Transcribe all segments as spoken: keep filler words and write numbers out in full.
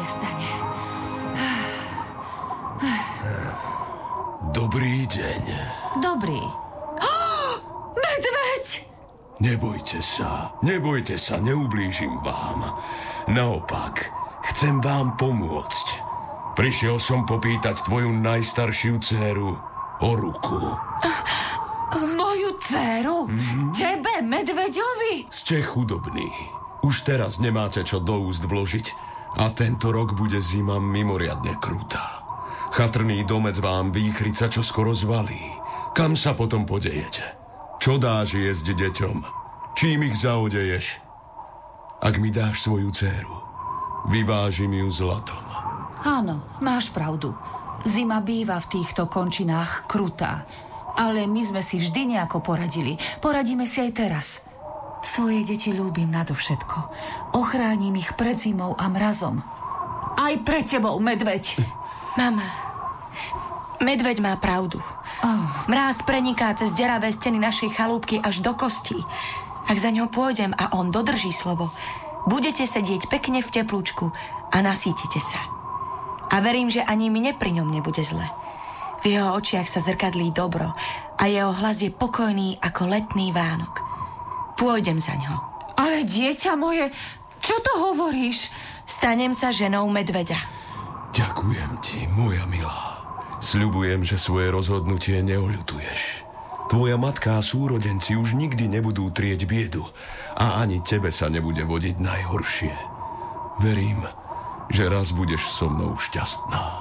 prestane. Dobrý deň. Dobrý. Oh, medveď! Nebojte sa, nebojte sa, neublížim vám. Naopak, chcem vám pomôcť. Prišiel som popýtať tvoju najstaršiu dcéru o ruku. Moju dcéru? Mm-hmm. Tebe, medveďovi? Ste chudobní. Už teraz nemáte čo do úst vložiť a tento rok bude zima mimoriadne krutá. Chatrný domec vám výchrica čo skoro zvalí. Kam sa potom podejete? Čo dáš jesť deťom? Čím ich zaodeješ? Ak mi dáš svoju dcéru, vyvážim ju zlatom. Áno, máš pravdu. Zima býva v týchto končinách krutá. Ale my sme si vždy nejako poradili. Poradíme si aj teraz. Svoje deti ľúbim nadovšetko. Ochránim ich pred zimou a mrazom. Aj pred tebou, medveď. Mama, medveď má pravdu. Oh. Mráz preniká cez deravé steny našej chalúbky až do kostí. Ak za ňou pôjdem a on dodrží slovo, budete sedieť pekne v teplúčku a nasítite sa. A verím, že ani mne pri ňom nebude zle. V jeho očiach sa zrkadlí dobro a jeho hlas je pokojný ako letný Vánok. Pôjdem za ňo. Ale dieťa moje, čo to hovoríš? Stanem sa ženou medveďa. Ďakujem ti, moja milá. Sľubujem, že svoje rozhodnutie neoľutuješ. Tvoja matka a súrodenci už nikdy nebudú trieť biedu a ani tebe sa nebude vodiť najhoršie. Verím, že raz budeš so mnou šťastná.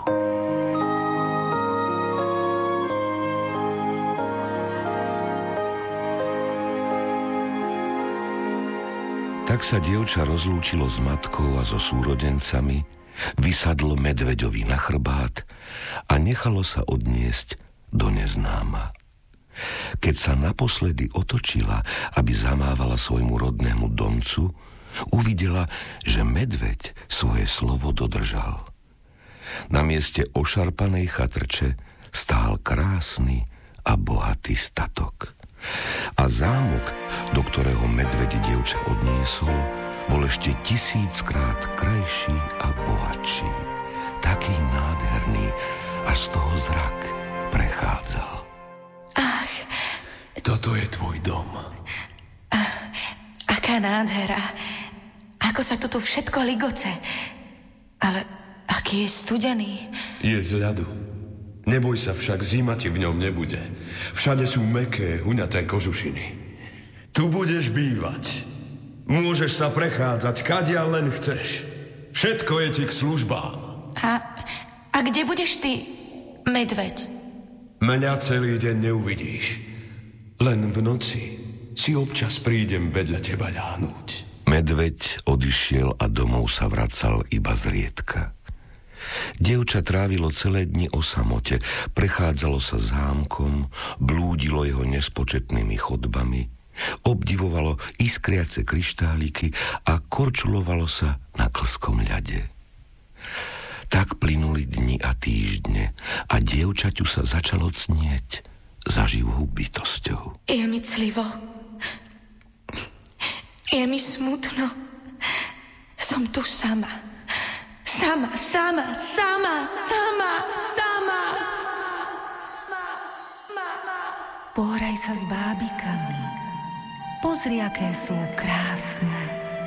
Tak sa dievča rozlúčilo s matkou a so súrodencami, vysadlo medveďovi na chrbát a nechalo sa odniesť do neznáma. Keď sa naposledy otočila, aby zamávala svojmu rodnému domcu, uvidela, že medveď svoje slovo dodržal. Na mieste ošarpanej chatrče stál krásny a bohatý statok. A zámok, do ktorého medveď dievča odniesol, bol ešte tisíckrát krajší a bohatší. Taký nádherný, až z toho zrak prechádzal. Ach, toto je tvoj dom. Ach, aká nádhera. Ako sa tu všetko ligoce. Ale aký je studený. Je z ľadu. Neboj sa však, zima ti v ňom nebude. Všade sú mäkké, huňaté kožušiny. Tu budeš bývať. Môžeš sa prechádzať, kadiaľ len chceš. Všetko je ti k službám. A, a kde budeš ty, medveď? Mňa celý deň neuvidíš. Len v noci si občas prídem vedľa teba ľahnúť. Medveď odišiel a domov sa vracal iba zriedka. Dievča trávilo celé dni o samote, prechádzalo sa zámkom, blúdilo jeho nespočetnými chodbami, obdivovalo iskriace kryštáliky a korčulovalo sa na klskom ľade. Tak plynuli dni a týždne a dievčaťu sa začalo cnieť za živou bytosťou. Je mi clivo. Je mi smutno. Som tu sama. Sama, sama, sama, sama, sama. Pohraj sa s bábikami. Pozri, aké sú krásne.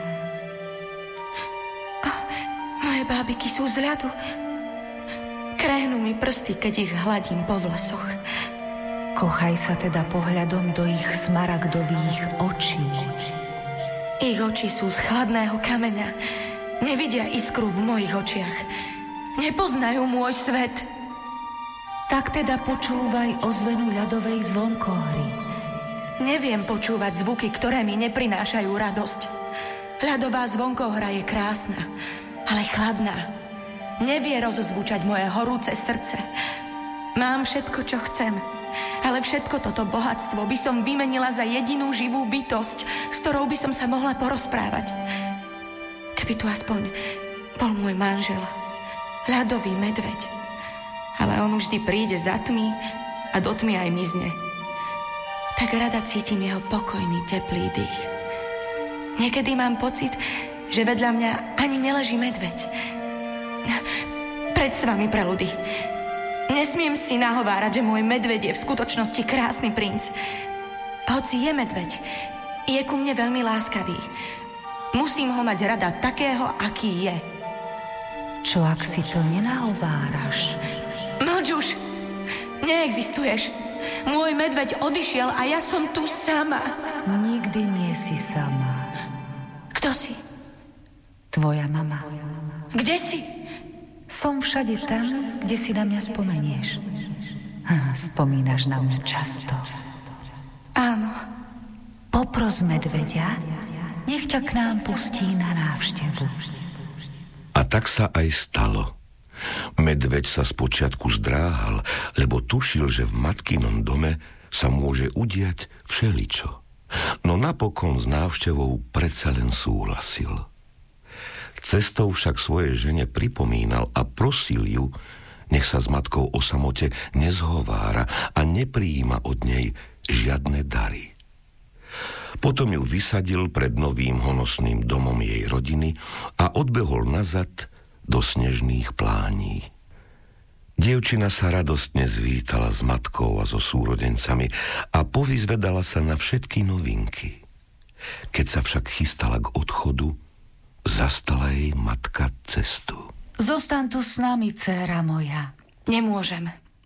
Oh, moje bábiky sú z ľadu. Kréhnú mi prsty, keď ich hladím po vlasoch. Kochaj sa teda pohľadom do ich smaragdových očí. Ich oči sú z chladného kameňa. Nevidia iskru v mojich očiach. Nepoznajú môj svet. Tak teda počúvaj ozvenu ľadovej zvonkohry. Neviem počúvať zvuky, ktoré mi neprinášajú radosť. Ľadová zvonkohra je krásna, ale chladná. Nevie rozozvučať moje horúce srdce. Mám všetko, čo chcem, ale všetko toto bohatstvo by som vymenila za jedinú živú bytosť, s ktorou by som sa mohla porozprávať. Keby tu aspoň bol môj manžel, ľadový medveď. Ale on vždy príde za tmy a do tmy aj mizne. Tak rada cítim jeho pokojný, teplý dých. Niekedy mám pocit, že vedľa mňa ani neleží medveď. Predstav mi preludy. Nesmiem si nahovárať, že môj medveď je v skutočnosti krásny princ. Hoci je medveď, je ku mne veľmi láskavý. Musím ho mať rada takého, aký je. Čo ak si to nenahováraš? Mlč už! Neexistuješ. Môj medveď odišiel a ja som tu sama. Nikdy nie si sama. Kto si? Tvoja mama. Kde si? Som všade tam, kde si na mňa spomenieš. Spomínaš na mňa často. Áno. Popros medveďa, nech ťa k nám pustí na návštevu. A tak sa aj stalo. Medveď sa spočiatku zdráhal, lebo tušil, že v matkinom dome sa môže udiať všeličo. No napokon s návštevou predsa len súhlasil. Cestou však svojej žene pripomínal a prosil ju, nech sa s matkou o samote nezhovára a neprijíma od nej žiadne dary. Potom ju vysadil pred novým honosným domom jej rodiny a odbehol nazad do snežných plání. Dievčina sa radostne zvítala s matkou a so súrodencami a povyzvedala sa na všetky novinky. Keď sa však chystala k odchodu, zastala jej matka cestu. Zostaň tu s nami, dcéra moja. Nemôžem.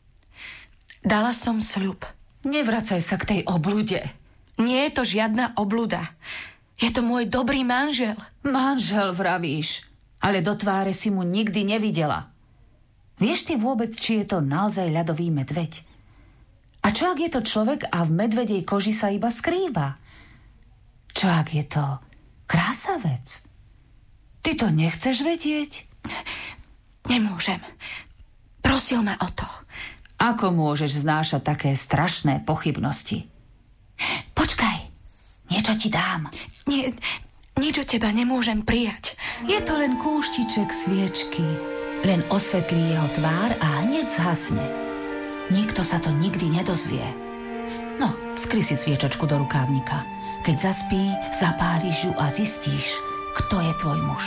Dala som sľub. Nevracaj sa k tej oblude. Nie je to žiadna obluda. Je to môj dobrý manžel. Manžel vravíš, ale do tváre si mu nikdy nevidela. Vieš ty vôbec, či je to naozaj ľadový medveď? A čo ak je to človek a v medvedej koži sa iba skrýva? Čo ak je to krásavec? Ty to nechceš vedieť? Nemôžem. Prosil ma o to. Ako môžeš znášať také strašné pochybnosti? Počkaj, niečo ti dám. Nie, nič od teba nemôžem prijať. Je to len kúštiček sviečky. Len osvetlí jeho tvár a hneď zhasne. Nikto sa to nikdy nedozvie. No, skry si sviečočku do rukávnika. Keď zaspí, zapáliš ju a zistíš, kto je tvoj muž.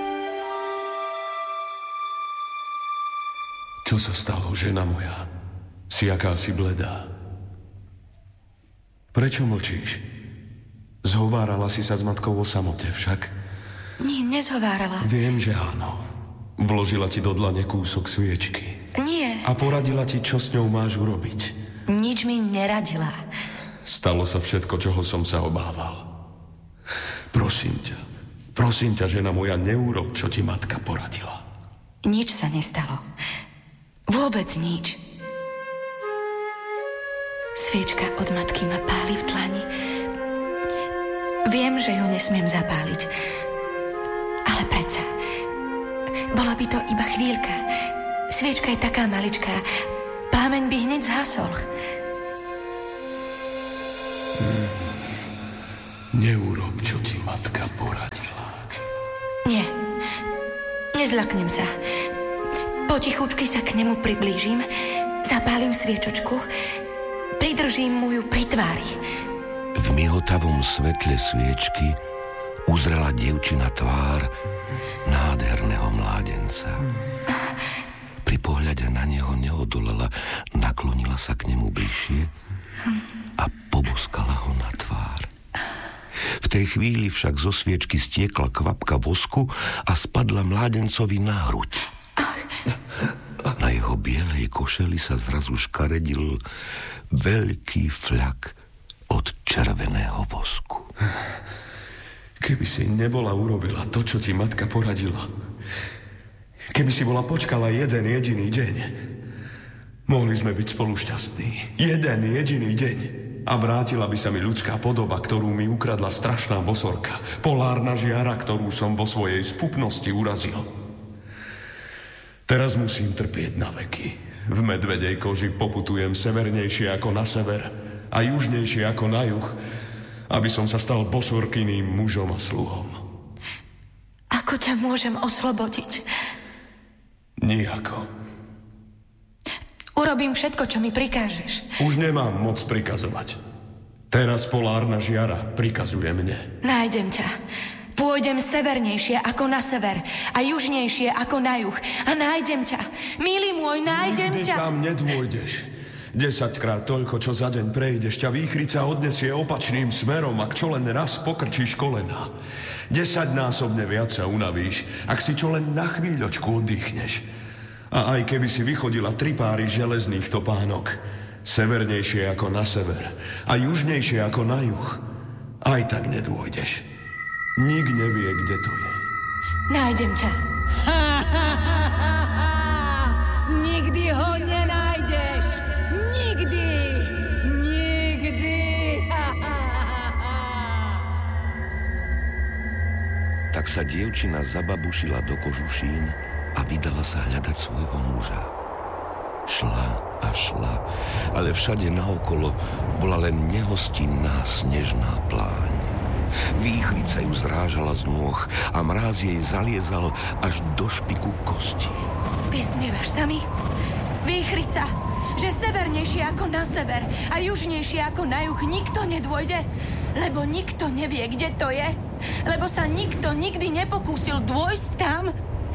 Čo sa stalo, žena moja? Si akási bledá. Prečo mlčíš? Zhovárala si sa s matkou o samote však? Nie, nezhovárala. Viem, že áno. Vložila ti do dlane kúsok sviečky. Nie. A poradila ti, čo s ňou máš urobiť. Nič mi neradila. Stalo sa všetko, čoho som sa obával. Prosím ťa, prosím ťa, žena moja, neurob, čo ti matka poradila. Nič sa nestalo. Vôbec nič. Sviečka od matky ma páli v dlani. Viem, že ju nesmiem zapáliť. Ale predsa, bola by to iba chvíľka. Sviečka je taká maličká. Plámeň by hneď zhasol. Hmm. Neurob, čo ti matka poradila. Nie. Nezľaknem sa. Potichučky sa k nemu priblížim, zapálim sviečočku, pridržím mu ju pri tvári. V mihotavom svetle sviečky uzrela dievčina tvár nádherného mládenca. Pri pohľade na neho neodolala, naklonila sa k nemu bližšie a poboskala ho na tvár. V tej chvíli však zo sviečky stiekla kvapka vosku a spadla mládencovi na hruď. Na jeho bielej košeli sa zrazu škaredil veľký fľak od červeného vosku. Keby si nebola urobila to, čo ti matka poradila, keby si bola počkala jeden jediný deň, mohli sme byť spolu šťastní. Jeden jediný deň. A vrátila by sa mi ľudská podoba, ktorú mi ukradla strašná bosorka. Polárna žiara, ktorú som vo svojej spupnosti urazil. Teraz musím trpieť na veky. V medvedej koži poputujem severnejšie ako na sever a južnejšie ako na juh, aby som sa stal bosorkyným mužom a sluhom. Ako ťa môžem oslobodiť? Nijako. Urobím všetko, čo mi prikážeš. Už nemám moc prikazovať. Teraz polárna žiara prikazuje mne. Nájdem ťa. Pôjdem severnejšie ako na sever a južnejšie ako na juh a nájdem ťa. Milý môj, nájdem Nikdy ťa. Nikdy tam nedôjdeš. Desaťkrát toľko, čo za deň prejdeš, ťa výchrica odnesie opačným smerom, ak čo len raz pokrčíš kolena. Desaťnásobne viac sa unavíš, ak si čo len na chvíľočku oddychneš. A aj keby si vychodila tri páry železných topánok, severnejšie ako na sever a južnejšie ako na juh, aj tak nedôjdeš. Nik nevie, kde to je. Nájdem ťa. Nikdy ho nenájdeš. Nikdy. Nikdy. Tak sa dievčina zababušila do kožušín a vydala sa hľadať svojho muža. Šla a šla, ale všade naokolo bola len nehostinná snežná pláň. Výchrica ju zrážala z nôh a mráz jej zaliezal až do špiku kostí. Vysmievaš sa mi? Výchrica, že severnejšie ako na sever a južnejšie ako na juh nikto nedôjde? Lebo nikto nevie, kde to je? Lebo sa nikto nikdy nepokúsil dôjsť tam?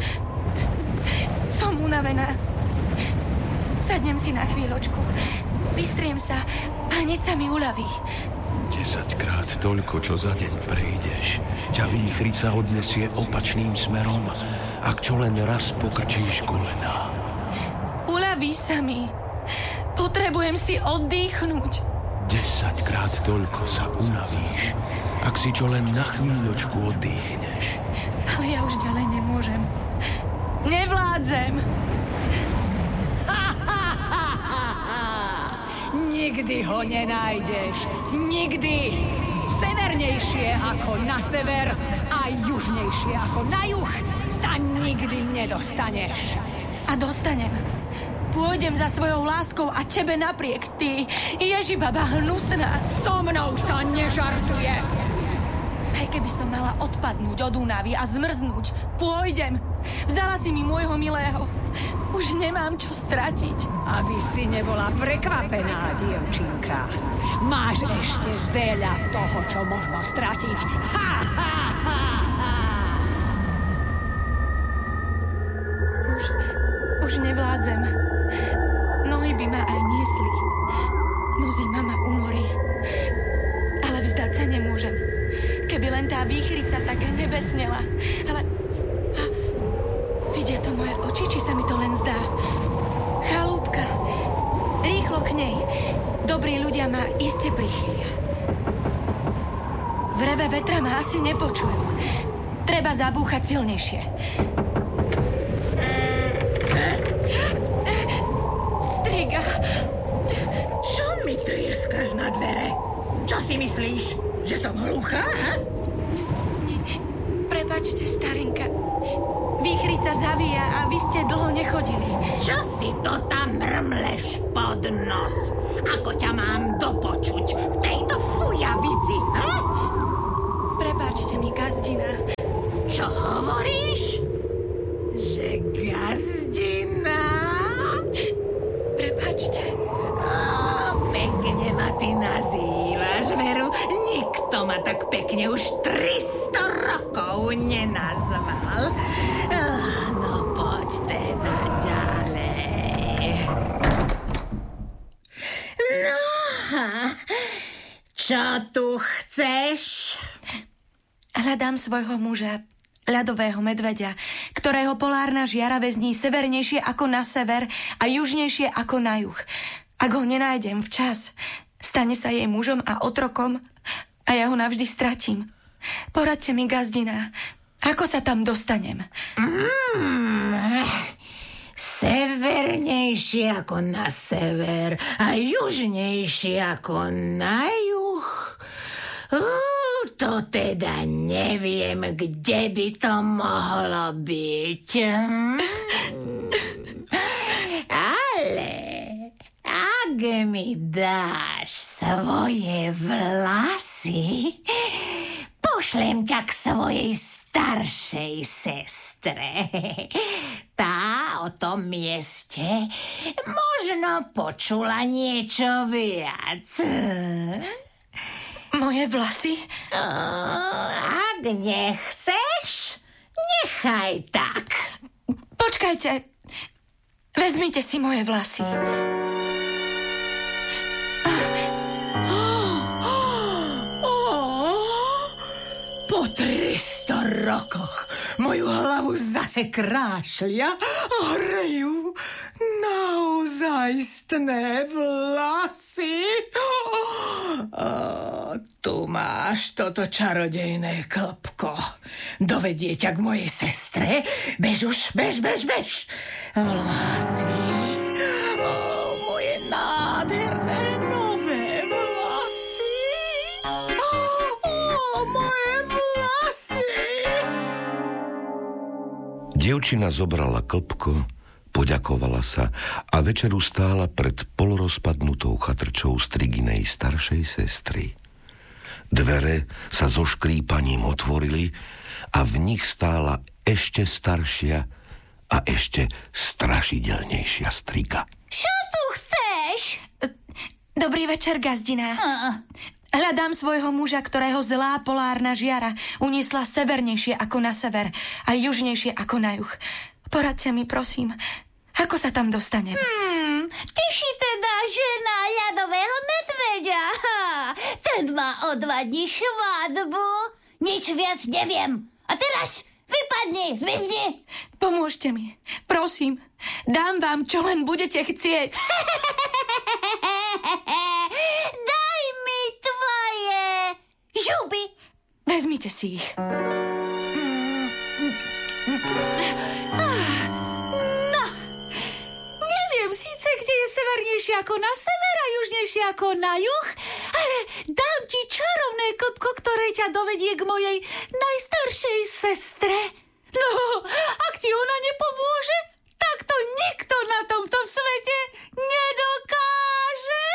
Som unavená. Sadnem si na chvíľočku, vystriem sa a hneď sa mi uľaví. Desaťkrát toľko, čo za deň prejdeš, ťa výchrica odnesie opačným smerom, ak čo len raz pokrčíš kolena. Uľaví sa mi. Potrebujem si oddychnúť. Desaťkrát toľko sa unavíš, ak si čo len na chvíľočku oddychneš. Ale ja už ďalej nemôžem. Nevládzem. Nikdy ho nenájdeš. Nikdy. Severnejšie ako na sever a južnejšie ako na juh sa nikdy nedostaneš. A dostanem. Pôjdem za svojou láskou a tebe napriek, ty Ježibaba hnusná. So mnou sa nežartuje. Aj keby som mala odpadnúť od únavy a zmrznúť, pôjdem. Vzala si mi môjho milého. Už nemám čo stratiť. Aby si nebola prekvapená, dievčinka. Máš ešte veľa toho, čo možno stratiť. Ha, ha, ha, ha. Už, už nevládzem. Nohy by ma aj niesli. Nozy mama umorí. Ale vzdať sa nemôžem. Keby len tá výchrica tak nebesnela. Ale... A, vidia to moje oči, či sa mi to len zdá? Chalúbka. Rýchlo k nej. Dobrí ľudia ma iste prichylia. Vreve vetra ma asi nepočujú. Treba zabúchať silnejšie. Striga. Čo mi trieskaš na dvere? Čo si myslíš? Že som hluchá, ha? Prepačte, starinka. Výchrica zavíja a vy ste dlho nechodili. Čo si to tam mrmleš pod nos? Ako ťa mám dopočuť v tejto fujavici, ha? Prepačte mi, gazdina. Čo hovoríš? Že gazdina? Prepačte. Ó, pekne ma ty nazývaš, veru? Nikto ma tak pekne už tristo rokov nenazval. Oh, no poď teda ďalej. No, čo tu chceš? Hľadám svojho muža, ľadového medveďa, ktorého polárna žiara väzní severnejšie ako na sever a južnejšie ako na juh. Ak ho nenájdem včas, stane sa jej mužom a otrokom a ja ho navždy stratím. Poradte mi, gazdina, ako sa tam dostanem? Mm, severnejšie ako na sever a južnejšie ako na juh. Uh, to teda neviem, kde by to mohlo byť. Ale ak mi dáš svoje vlasy, pošlem ťa k svojej staršej sestre. Tá o tom mieste možno počula niečo viac. Moje vlasy? Ak nechceš, nechaj tak. Počkajte. Vezmite si moje vlasy. Po tristo rokoch moju hlavu zase krášlia a hrejú naozajstné vlasy. A tu máš toto čarodejné klpko. Dovedie ťa k mojej sestre. Bež už, bež, bež, bež. Vlasy. O, moje nádherné nové vlasy. O, moje vlasy. Dievčina zobrala klpko, poďakovala sa a večeru stála pred polorozpadnutou chatrčou Striginej staršej sestry. Dvere sa so škrípaním otvorili a v nich stála ešte staršia a ešte strašidelnejšia Striga. Čo tu chceš? Dobrý večer, gazdina. Hľadám svojho muža, ktorého zlá polárna žiara uniesla severnejšie ako na sever a južnejšie ako na juh. Poradte mi, prosím, ako sa tam dostanem? Hmm, ty si teda žena ľadového medveďa. Ha, ten má o dva dní svadbu. Nič viac neviem. A teraz vypadni, zmizni. Pomôžte mi, prosím. Dám vám, čo len budete chcieť. Daj mi tvoje žuby. Vezmite si ich. No, neviem síce, kde je severnejšie ako na sever a južnejšie ako na juh, ale dám ti čarovné klpko, ktoré ťa dovedie k mojej najstaršej sestre. No, ak ti ona nepomôže, tak to nikto na tomto svete nedokáže.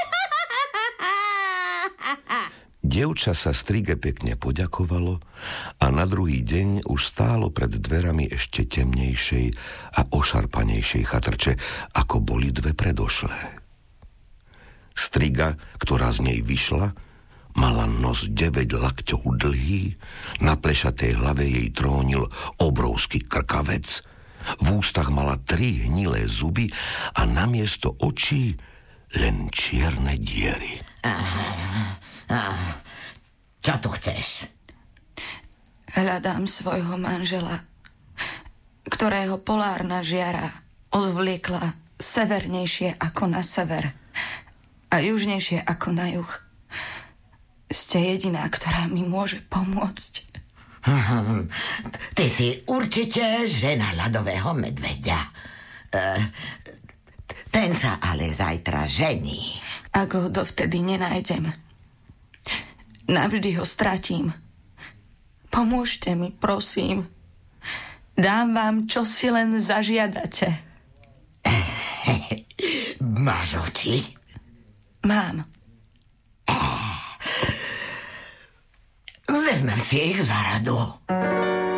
Dievča sa Strige pekne poďakovalo a na druhý deň už stálo pred dverami ešte temnejšej a ošarpanejšej chatrče, ako boli dve predošlé. Striga, ktorá z nej vyšla, mala nos deväť lakťov dlhý, na plešatej hlave jej trónil obrovský krkavec, v ústach mala tri hnilé zuby a namiesto očí len čierne diery. Aha, aha. Čo tu chceš? Hľadám svojho manžela, ktorého polárna žiara odvliekla severnejšie ako na sever a južnejšie ako na juh. Ste jediná, ktorá mi môže pomôcť. Ty si určite žena ľadového medveďa. Uh, ten sa ale zajtra žení. Ak ho dovtedy nenájdem, navždy ho stratím. Pomôžte mi, prosím. Dám vám, čo si len zažiadate. Máš oči? Mám. Vezmem si ich za radu.